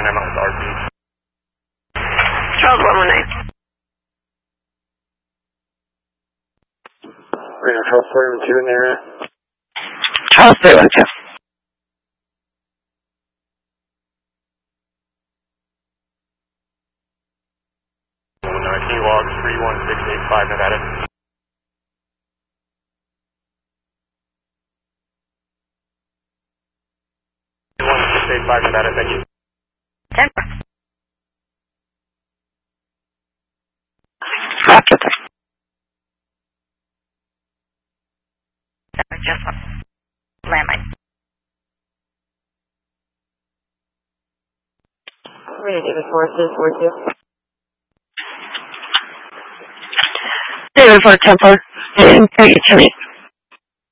minus RP. Charles 119. Reno Charles 312 in the area. Charles 312. Log 31685 Nevada. 31685 Nevada, thank you. 10. Roger that. Just one. Landline. Ready to get forces, 42. David for Temple, and 30 to me.